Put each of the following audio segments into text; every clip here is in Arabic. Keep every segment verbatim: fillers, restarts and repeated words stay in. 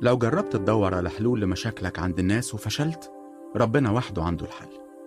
لو جربت تدور على حلول لمشاكلك عند الناس وفشلت، ربنا وحده عنده الحل.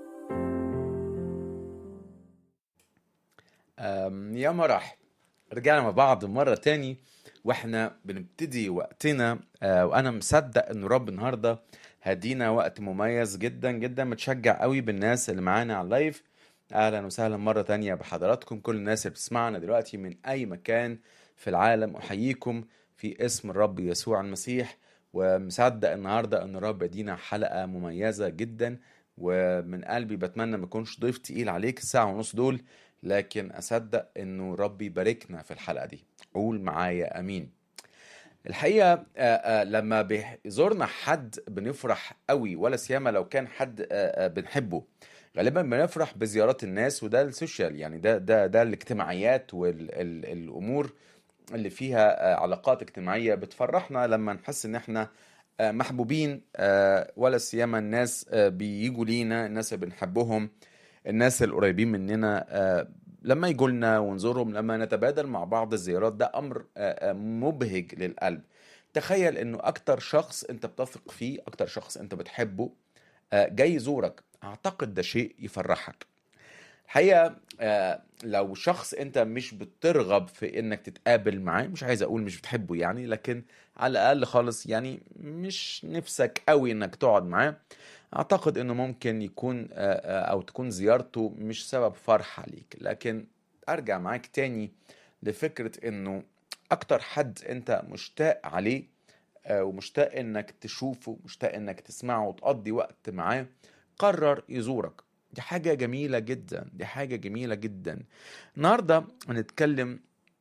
أم، يا مرح، رجعنا مع بعض مرة تاني واحنا بنبتدي وقتنا. آه، وانا مصدق ان رب النهاردة هدينا وقت مميز جدا جدا. متشجع قوي بالناس اللي معانا على اللايف. اهلا وسهلا مرة تانية بحضراتكم، كل الناس اللي بتسمعنا دلوقتي من اي مكان في العالم. احييكم في اسم الرب يسوع المسيح، ومصدق النهاردة ان الرب يدينا حلقة مميزة جدا. ومن قلبي بتمنى ما يكونش ضيف تقيل عليك الساعة ونص دول، لكن أصدق إنه ربي يباركنا في الحلقة دي. قول معايا أمين. الحقيقة آه، آه، لما بيزورنا حد بنفرح قوي، ولا سيما لو كان حد آه، آه، بنحبه. غالبا بنفرح بزيارات الناس، وده السوشيال، يعني ده ده ده الاجتماعيات والأمور اللي فيها آه، علاقات اجتماعية بتفرحنا لما نحس إن احنا آه، محبوبين. آه، ولا سيما الناس آه، بييجوا لينا، الناس اللي بنحبهم، الناس القريبين مننا، آه، لما يجوا لنا ونزورهم، لما نتبادل مع بعض الزيارات، ده أمر آه، آه، مبهج للقلب. تخيل إنه أكتر شخص أنت بتثق فيه، أكتر شخص أنت بتحبه آه، جاي يزورك. أعتقد ده شيء يفرحك. الحقيقة آه، لو شخص انت مش بترغب في انك تتقابل معاه، مش عايز اقول مش بتحبه يعني، لكن على الاقل خالص يعني مش نفسك قوي انك تقعد معاه، اعتقد انه ممكن يكون آه، آه، او تكون زيارته مش سبب فرحة ليك. لكن ارجع معاك تاني لفكرة انه اكتر حد انت مشتاق عليه آه، ومشتاق انك تشوفه، مشتاق انك تسمعه وتقضي وقت معاه، قرر يزورك. دي حاجة جميلة جدا، دي حاجة جميلة جدا. النهاردة هنتكلم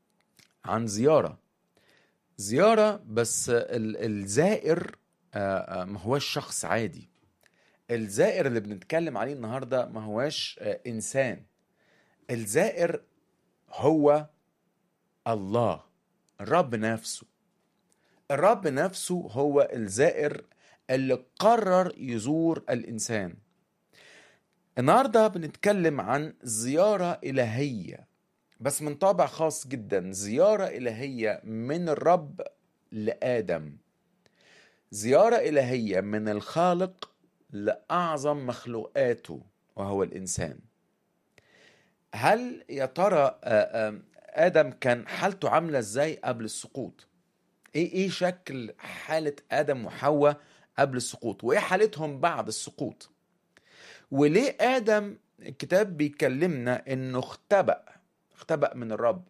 عن زيارة زيارة بس ال- الزائر آه، آه، ما هوش شخص عادي. الزائر اللي بنتكلم عليه النهاردة ما هوش آه، إنسان. الزائر هو الله، الرب نفسه. الرب نفسه هو الزائر اللي قرر يزور الإنسان. النهاردة بنتكلم عن زيارة إلهية، بس من طابع خاص جدا، زيارة إلهية من الرب لآدم، زيارة إلهية من الخالق لأعظم مخلوقاته وهو الإنسان. هل يا ترى آه، آه، آدم كان حالته عاملة إزاي قبل السقوط؟ إيه إيه شكل حالة آدم وحواء قبل السقوط؟ وإيه حالتهم بعد السقوط؟ وليه آدم الكتاب بيكلمنا إنه اختبأ اختبأ من الرب؟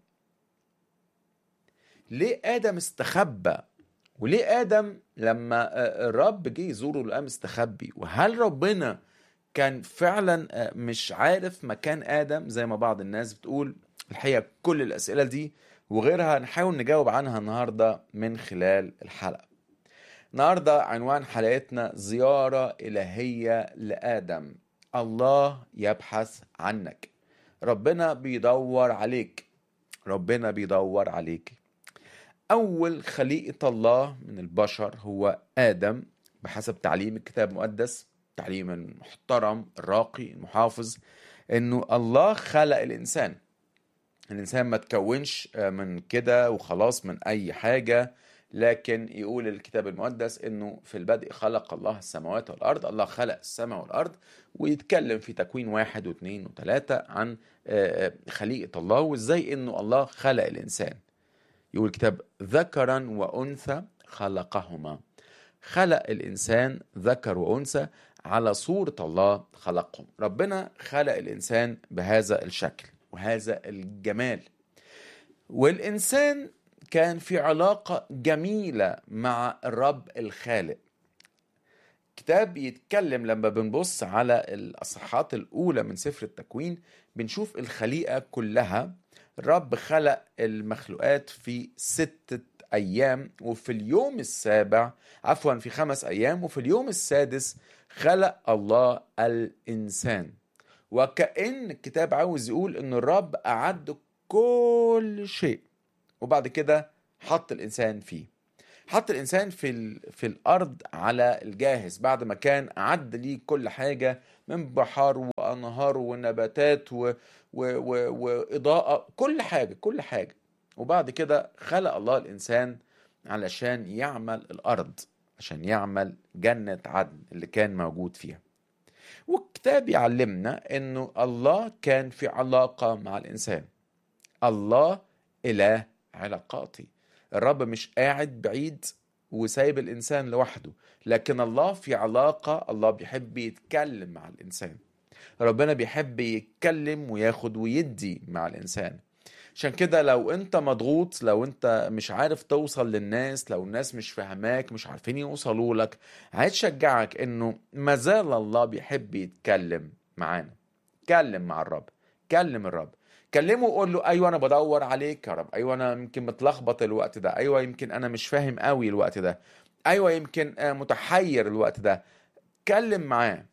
ليه آدم استخبى؟ وليه آدم لما الرب جه يزوره لقاه مستخبي؟ وهل ربنا كان فعلا مش عارف مكان آدم زي ما بعض الناس بتقول؟ الحقيقة كل الأسئلة دي وغيرها نحاول نجاوب عنها النهاردة من خلال الحلقة. النهاردة عنوان حلقتنا زيارة إلهية لآدم. الله يبحث عنك، ربنا بيدور عليك، ربنا بيدور عليك. أول خليقة الله من البشر هو آدم بحسب تعليم الكتاب المقدس، تعليم المحترم الراقي المحافظ، إنه الله خلق الإنسان. الإنسان ما تكونش من كده وخلاص من أي حاجة، لكن يقول الكتاب المقدس إنه في البدء خلق الله السماوات والأرض. الله خلق السماء والأرض، ويتكلم في تكوين واحد واثنين وثلاثة عن خليقة الله وإزاي إنه الله خلق الإنسان. يقول الكتاب ذكرا وأنثى خلقهما. خلق الإنسان ذكر وأنثى، على صورة الله خلقهم. ربنا خلق الإنسان بهذا الشكل وهذا الجمال، والإنسان كان في علاقة جميلة مع الرب الخالق. كتاب يتكلم لما بنبص على الأصحاحات الأولى من سفر التكوين، بنشوف الخليقة كلها. الرب خلق المخلوقات في ستة أيام، وفي اليوم السابع عفوا في خمس أيام، وفي اليوم السادس خلق الله الإنسان. وكأن الكتاب عاوز يقول إن الرب أعد كل شيء، وبعد كده حط الإنسان فيه. حط الإنسان في ال... في الأرض على الجاهز، بعد ما كان أعد ليه كل حاجة من بحار وأنهار ونباتات و... و... و... وإضاءة، كل حاجة كل حاجة. وبعد كده خلق الله الإنسان علشان يعمل الأرض. عشان يعمل جنة عدن اللي كان موجود فيها. والكتاب يعلمنا انه الله كان في علاقة مع الانسان. الله اله علاقاتي. الرب مش قاعد بعيد وسايب الانسان لوحده، لكن الله في علاقة. الله بيحب يتكلم مع الانسان. ربنا بيحب يتكلم وياخد ويدي مع الانسان. عشان كده لو انت مضغوط، لو انت مش عارف توصل للناس، لو الناس مش فاهماك، مش عارفين يوصلوا لك، عايز اشجعك انه مازال الله بيحب يتكلم معانا. اتكلم مع الرب، كلم الرب، كلمه وقول له ايوه انا بدور عليك يا رب، ايوه انا يمكن متلخبط الوقت ده، ايوه يمكن انا مش فاهم قوي الوقت ده، ايوه يمكن متحير الوقت ده. اتكلم معاه،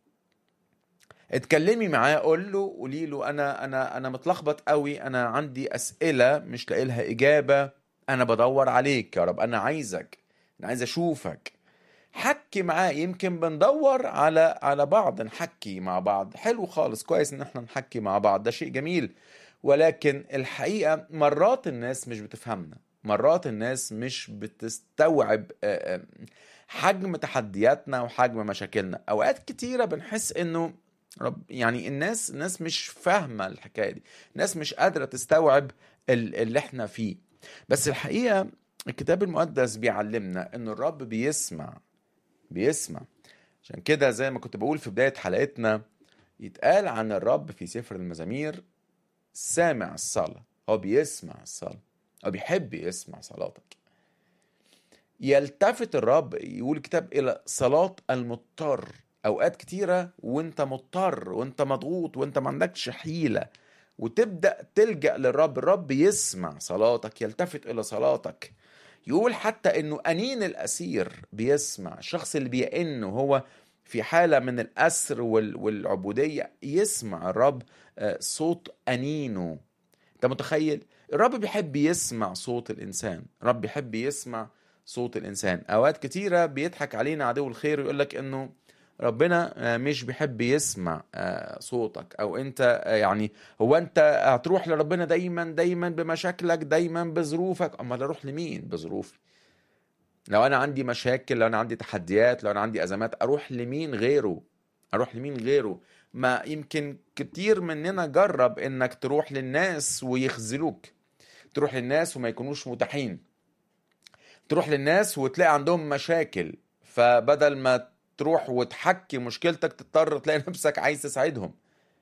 اتكلمي معاه، قول له، قولي له انا انا انا متلخبط قوي، انا عندي اسئله مش لاقي لها اجابه، انا بدور عليك يا رب، انا عايزك، انا عايز اشوفك. حكي معاه. يمكن بندور على على بعض، نحكي مع بعض، حلو خالص، كويس ان احنا نحكي مع بعض، ده شيء جميل. ولكن الحقيقه مرات الناس مش بتفهمنا، مرات الناس مش بتستوعب حجم تحدياتنا وحجم مشاكلنا. اوقات كتيره بنحس انه رب يعني الناس الناس مش فاهمة الحكاية دي، الناس مش قادرة تستوعب اللي احنا فيه. بس الحقيقة الكتاب المقدس بيعلمنا ان الرب بيسمع بيسمع عشان كده زي ما كنت بقول في بداية حلقتنا، يتقال عن الرب في سفر المزامير سامع الصلاة. هو بيسمع الصلاة، هو بيحب يسمع صلاتك. يلتفت الرب، يقول الكتاب، إلى صلاة المضطر. أوقات كتيرة وانت مضطر وانت مضغوط وانت ما عندكش حيلة وتبدأ تلجأ للرب، الرب يسمع صلاتك، يلتفت إلى صلاتك. يقول حتى انه أنين الأسير بيسمع، الشخص اللي بيئن هو في حالة من الأسر والعبودية، يسمع الرب صوت أنينه. انت متخيل؟ الرب بيحب يسمع صوت الإنسان، الرب بيحب يسمع صوت الإنسان. أوقات كتيرة بيضحك علينا عدو الخير ويقولك إنه ربنا مش بيحب يسمع صوتك، أو أنت يعني هو أنت هتروح لربنا دايما دايما بمشاكلك، دايما بظروفك. أما أروح لمين بظروفي؟ لو أنا عندي مشاكل، لو أنا عندي تحديات، لو أنا عندي أزمات، أروح لمين غيره؟ أروح لمين غيره؟ ما يمكن كتير مننا جرب إنك تروح للناس ويخذلوك، تروح للناس وما يكونوش متاحين، تروح للناس وتلاقي عندهم مشاكل، فبدل ما تروح وتحكي مشكلتك تضطر تلاقي نفسك عايز تساعدهم.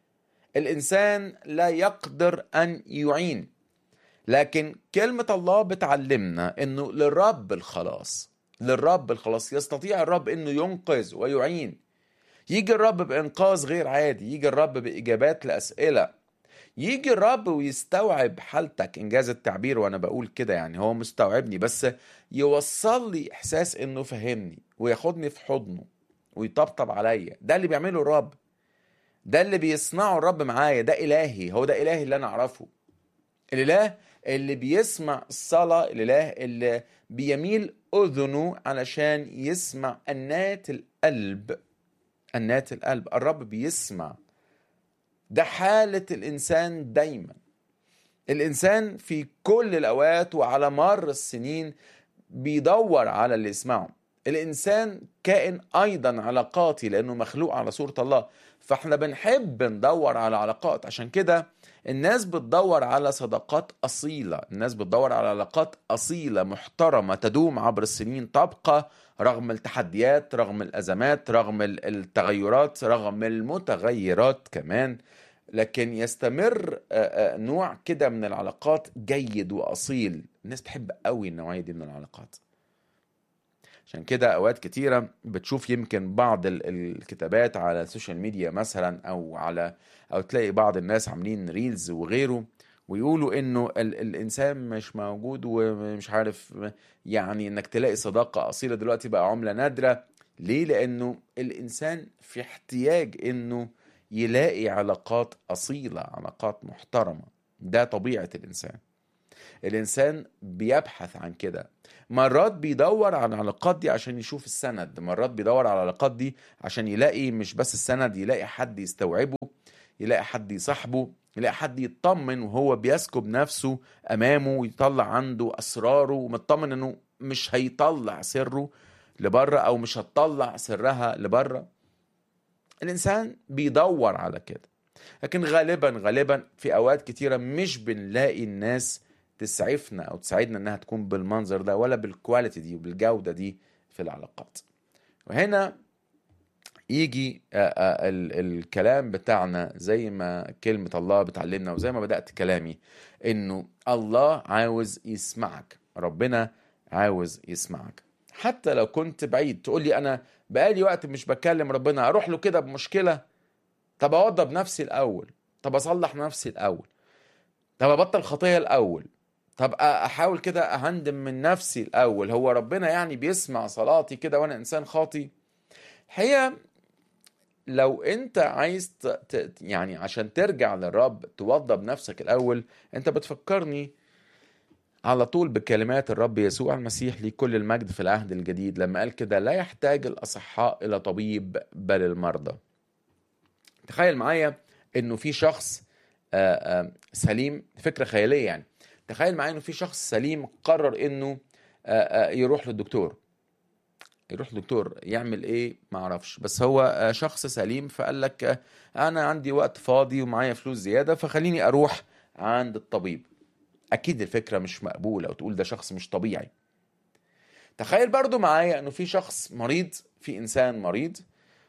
الإنسان لا يقدر أن يعين، لكن كلمة الله بتعلمنا إنه للرب الخلاص، للرب الخلاص. يستطيع الرب إنه ينقذ ويعين. يجي الرب بإنقاذ غير عادي، يجي الرب بإجابات لأسئلة، يجي الرب ويستوعب حالتك، إنجاز التعبير وأنا بقول كده، يعني هو مستوعبني، بس يوصل لي إحساس إنه فهمني وياخدني في حضنه ويطبطب عليا. ده اللي بيعمله الرب، ده اللي بيصنعه الرب معايا. ده إلهي، هو ده إلهي اللي أنا أعرفه، الإله اللي بيسمع الصلاة، الإله اللي بيميل أذنه علشان يسمع أنات القلب. أنات القلب الرب بيسمع. ده حالة الإنسان دايما. الإنسان في كل الأوقات وعلى مر السنين بيدور على اللي يسمعه. الإنسان كائن أيضا علاقاتي لأنه مخلوق على صورة الله، فإحنا بنحب ندور على علاقات. عشان كده الناس بتدور على صداقات أصيلة، الناس بتدور على علاقات أصيلة محترمة تدوم عبر السنين، تبقى رغم التحديات، رغم الأزمات، رغم التغيرات، رغم المتغيرات كمان، لكن يستمر نوع كده من العلاقات جيد وأصيل. الناس تحب قوي النوعية دي من العلاقات. عشان كده أوقات كتيرة بتشوف يمكن بعض الكتابات على السوشيال ميديا مثلا، أو على أو تلاقي بعض الناس عاملين ريلز وغيره، ويقولوا إنه الإنسان مش موجود ومش عارف، يعني إنك تلاقي صداقة أصيلة دلوقتي بقى عملة نادرة. ليه؟ لأنه الإنسان في احتياج إنه يلاقي علاقات أصيلة، علاقات محترمة. ده طبيعة الإنسان. الإنسان بيبحث عن كده. مرات بيدور على العلاقات دي عشان يشوف السند، مرات بيدور على العلاقات دي عشان يلاقي مش بس السند، يلاقي حد يستوعبه، يلاقي حد يصاحبه، يلاقي حد يطمن وهو بيسكب نفسه أمامه ويطلع عنده أسراره ومطمن أنه مش هيطلع سره، لبره أو مش هتطلع سرها لبره. الإنسان بيدور على كده، لكن غالبا غالبا في أوقات كتيرة مش بنلاقي الناس تسعفنا أو تساعدنا إنها تكون بالمنظر ده ولا بالكواليتي دي وبالجودة دي في العلاقات. وهنا يجي الكلام بتاعنا زي ما كلمة الله بتعلمنا وزي ما بدأت كلامي، إنه الله عاوز يسمعك، ربنا عاوز يسمعك حتى لو كنت بعيد. تقول لي أنا بقالي وقت مش بكلم ربنا، أروح له كده بمشكلة، طب أوضب نفسي الأول، طب أصلح نفسي الأول، طب أبطل خطية الأول، طب أحاول كده أهندم من نفسي الأول. هو ربنا يعني بيسمع صلاتي كده وأنا إنسان خاطي؟ الحقيقة لو أنت عايز ت... يعني عشان ترجع للرب توضب نفسك الأول، أنت بتفكرني على طول بكلمات الرب يسوع المسيح ليه كل المجد في العهد الجديد لما قال كده: لا يحتاج الأصحاء إلى طبيب بل المرضى. تخيل معايا إنه في شخص آآ آآ سليم، فكرة خيالية يعني، تخيل معايا إنه في شخص سليم قرر إنه آآ يروح للدكتور. يروح للدكتور يعمل إيه؟ معرفش، بس هو شخص سليم فقال لك أنا عندي وقت فاضي ومعايا فلوس زيادة فخليني أروح عند الطبيب. أكيد الفكرة مش مقبولة وتقول ده شخص مش طبيعي. تخيل برضو معايا إنه في شخص مريض، في إنسان مريض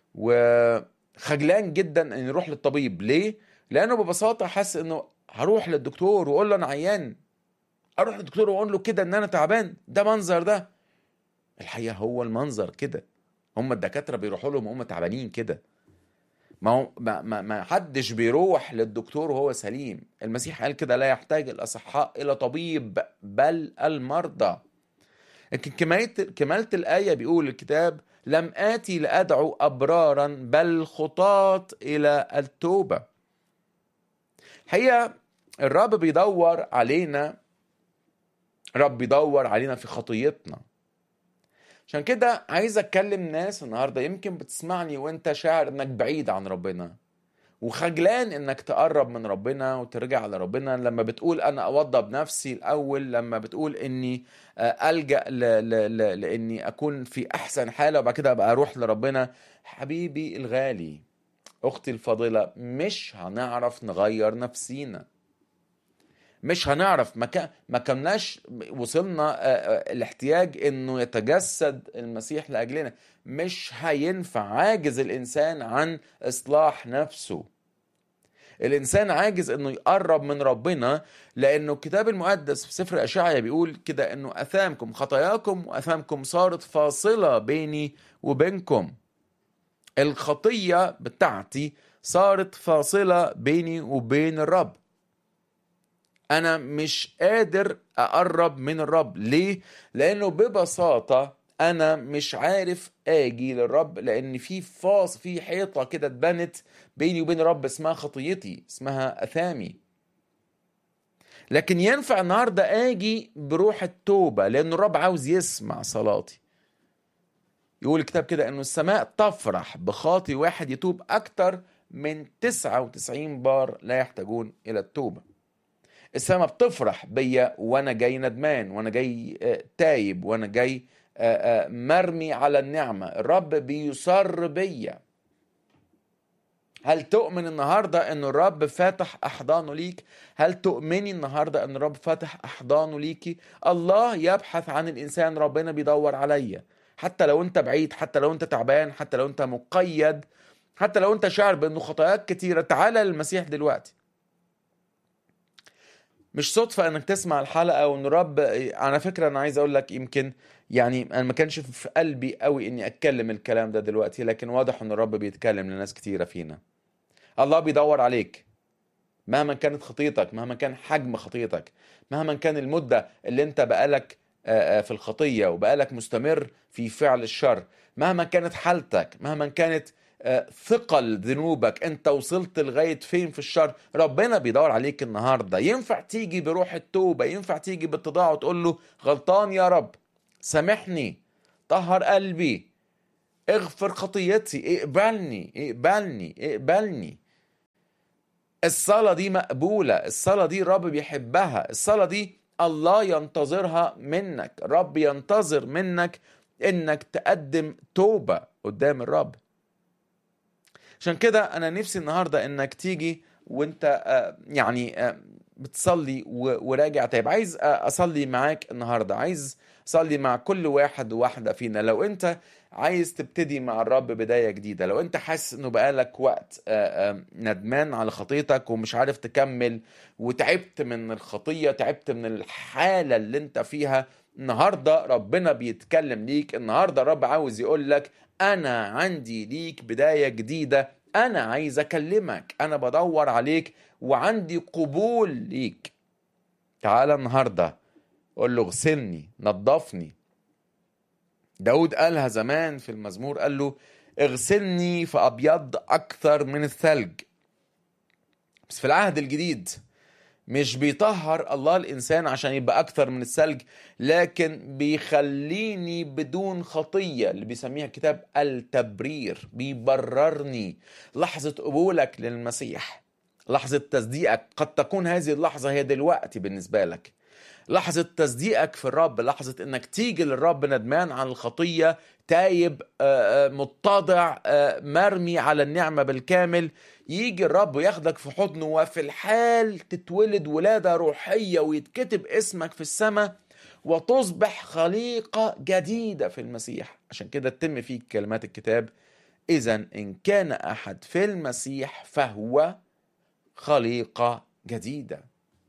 وخجلان جدا إن يروح للطبيب. ليه؟ لأنه ببساطة حس إنه هروح للدكتور وأقول له أنا عيان، أروح للدكتور وأقول له كده إن أنا تعبان، ده منظر ده. الحقيقة هو المنظر كده، هم الدكاترة بيروحوا لهم هم تعبانين كده. ما هو ما, ما, ما حدش بيروح للدكتور وهو سليم. المسيح قال كده: لا يحتاج الأصحاء إلى طبيب بل المرضى. لكن كمالة, كمالة الآية بيقول الكتاب: لم آتي لأدعو أبرارا بل خطاة إلى التوبة. الحقيقة الرب بيدور علينا، رب بيدور علينا في خطيتنا. عشان كده عايز أتكلم ناس النهاردة يمكن بتسمعني وانت شاعر انك بعيد عن ربنا وخجلان انك تقرب من ربنا وترجع لربنا. لما بتقول انا اوضب نفسي الاول، لما بتقول اني ألجأ ل... ل... ل... لاني اكون في احسن حالة وبعد كده ابقى اروح لربنا. حبيبي الغالي، اختي الفاضلة، مش هنعرف نغير نفسينا، مش هنعرف. ما كان ما كناش وصلنا الاحتياج انه يتجسد المسيح لاجلنا. مش هينفع، عاجز الانسان عن اصلاح نفسه. الانسان عاجز انه يقرب من ربنا، لانه الكتاب المقدس في سفر اشعياء بيقول كده انه اثامكم خطاياكم واثامكم صارت فاصلة بيني وبينكم. الخطية بتاعتي صارت فاصلة بيني وبين الرب. أنا مش قادر أقرب من الرب. ليه؟ لأنه ببساطة أنا مش عارف أجي للرب، لأن في فاص في حيطة كده اتبنت بيني وبين الرب اسمها خطيتي، اسمها أثامي. لكن ينفع النهاردة أجي بروح التوبة، لأن الرب عاوز يسمع صلاتي. يقول الكتاب كده أنه السماء تفرح بخاطي واحد يتوب أكتر من تسعة وتسعين بار لا يحتاجون إلى التوبة. السماء بتفرح بيا وانا جاي ندمان، وانا جاي تايب، وانا جاي مرمي على النعمة. الرب بيصر بيا. هل تؤمن النهاردة ان الرب فاتح احضانه ليك؟ هل تؤمني النهاردة ان الرب فاتح احضانه ليكي؟ الله يبحث عن الانسان، ربنا بيدور عليا. حتى لو انت بعيد، حتى لو انت تعبان، حتى لو انت مقيد، حتى لو انت شعر بانه خطاياك كتيرة، تعالى للمسيح دلوقتي. مش صدفة انك تسمع الحلقة وان الرب، على فكرة انا عايز اقول لك، يمكن يعني انا ما كانش في قلبي قوي اني اتكلم الكلام ده دلوقتي، لكن واضح ان الرب بيتكلم لناس كتيرة فينا. الله بيدور عليك مهما كانت خطيتك، مهما كان حجم خطيتك، مهما كان المدة اللي انت بقالك في الخطية وبقالك مستمر في فعل الشر، مهما كانت حالتك، مهما كانت ثقل ذنوبك، انت وصلت لغاية فين في الشر، ربنا بيدور عليك النهاردة. ينفع تيجي بروح التوبة، ينفع تيجي بالتضاع وتقول له غلطان يا رب، سامحني، طهر قلبي، اغفر خطيتي، اقبلني اقبلني اقبلني. الصلاة دي مقبولة، الصلاة دي الرب بيحبها، الصلاة دي الله ينتظرها منك. الرب ينتظر منك انك تقدم توبة قدام الرب. عشان كده انا نفسي النهاردة انك تيجي وانت آه، يعني آه، بتصلي و- وراجع تايب. عايز آه، اصلي معاك النهاردة، عايز اصلي مع كل واحد وواحدة فينا. لو انت عايز تبتدي مع الرب بداية جديدة، لو انت حاسس انه بقالك وقت آه، آه، ندمان على خطيتك ومش عارف تكمل، وتعبت من الخطية، تعبت من الحالة اللي انت فيها، النهاردة ربنا بيتكلم ليك. النهاردة الرب عاوز يقول لك انا عندي ليك بداية جديدة، انا عايز اكلمك، انا بدور عليك وعندي قبول ليك. تعال النهاردة قول له اغسلني، نظفني. داود قالها زمان في المزمور، قال له اغسلني فأبيض أكثر من الثلج. بس في العهد الجديد مش بيطهر الله الإنسان عشان يبقى أكثر من الثلج، لكن بيخليني بدون خطية، اللي بيسميها الكتاب التبرير، بيبررني. لحظة قبولك للمسيح، لحظة تصديقك، قد تكون هذه اللحظة هي دلوقتي بالنسبة لك، لحظة تصديقك في الرب، لحظة انك تيجي للرب ندمان عن الخطية، تايب، آه، آه، متضع، آه، مرمي على النعمة بالكامل. يجي الرب وياخدك في حضنه، وفي الحال تتولد ولادة روحية ويتكتب اسمك في السماء، وتصبح خليقة جديدة في المسيح. عشان كده تتم فيك كلمات الكتاب: إذن إن كان أحد في المسيح فهو خليقة جديدة.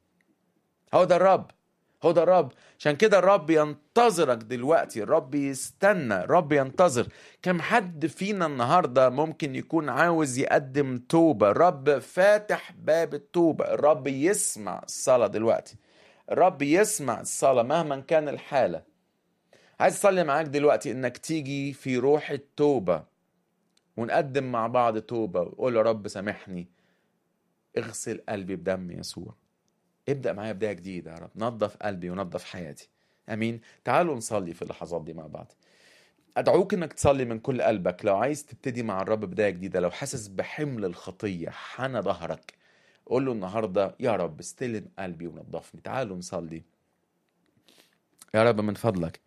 هو ده الرب، هو ده الرب. عشان كده الرب ينتظرك دلوقتي، الرب يستنى، الرب ينتظر. كم حد فينا النهاردة ممكن يكون عاوز يقدم توبة؟ الرب فاتح باب التوبة، الرب يسمع الصلاة دلوقتي، الرب يسمع الصلاة مهما كان الحالة. عايز أصلي معاك دلوقتي إنك تيجي في روح التوبة ونقدم مع بعض توبة، وقول يا رب سامحني، اغسل قلبي بدم يسوع. ابدأ معايا بداية جديدة يا رب، نظف قلبي ونظف حياتي. امين. تعالوا نصلي في اللحظات دي مع بعض. ادعوك انك تصلي من كل قلبك. لو عايز تبتدي مع الرب بداية جديدة، لو حاسس بحمل الخطية حنى ظهرك، قول له النهاردة يا رب استلم قلبي ونظفني. تعالوا نصلي. يا رب من فضلك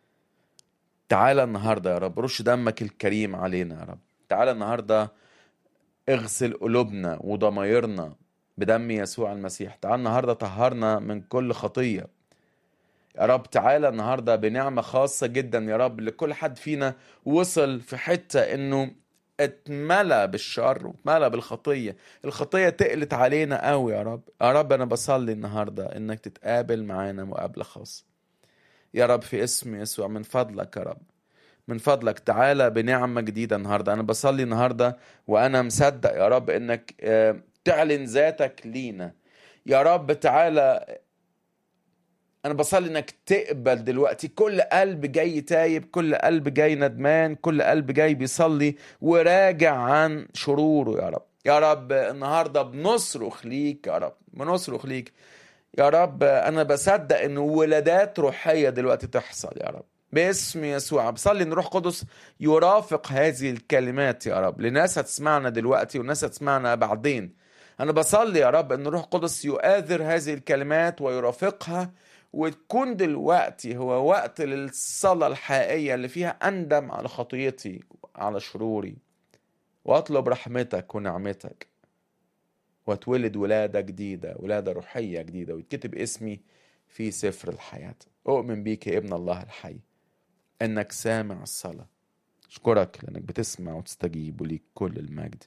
تعالى النهاردة يا رب، رش دمك الكريم علينا يا رب. تعالى النهاردة اغسل قلوبنا وضمايرنا بدم يسوع المسيح. تعالى النهاردة طهرنا من كل خطية يا رب. تعالى النهاردة بنعمة خاصة جدا يا رب لكل حد فينا وصل في حتة انه اتملى بالشر واتملى بالخطية، الخطية تقلت علينا قوي يا رب. يا رب انا بصلي النهاردة انك تتقابل معانا مقابلة خاصة يا رب في اسم يسوع. من فضلك يا رب، من فضلك تعالى بنعمة جديدة النهاردة. انا بصلي النهاردة وانا مصدق يا رب انك آه، تعلن ذاتك لينا يا رب. تعالى أنا بصلي إنك تقبل دلوقتي كل قلب جاي تايب، كل قلب جاي ندمان، كل قلب جاي بيصلي وراجع عن شروره يا رب. يا رب النهاردة بنصرخ ليك يا رب، بنصرخ ليك يا رب. أنا بصدق إن ولادات روحية دلوقتي تحصل يا رب باسم يسوع. بصلي إن روح قدس يرافق هذه الكلمات يا رب لناس هتسمعنا دلوقتي وناس هتسمعنا بعدين. أنا بصلي يا رب إن روح قدس يؤثر هذه الكلمات ويرافقها، وتكون دلوقتي هو وقت للصلاة الحقيقية اللي فيها أندم على خطيتي على شروري وأطلب رحمتك ونعمتك، واتولد ولادة جديدة، ولادة روحية جديدة، ويتكتب اسمي في سفر الحياة. أؤمن بيك يا ابن الله الحي أنك سامع الصلاة. أشكرك لأنك بتسمع وتستجيب، وليك كل المجد.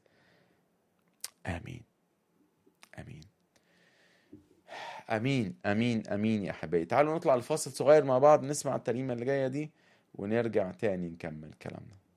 آمين آمين امين امين امين يا حبايبي. تعالوا نطلع الفاصل صغير مع بعض، نسمع الترنيمه اللي جايه دي ونرجع تاني نكمل كلامنا.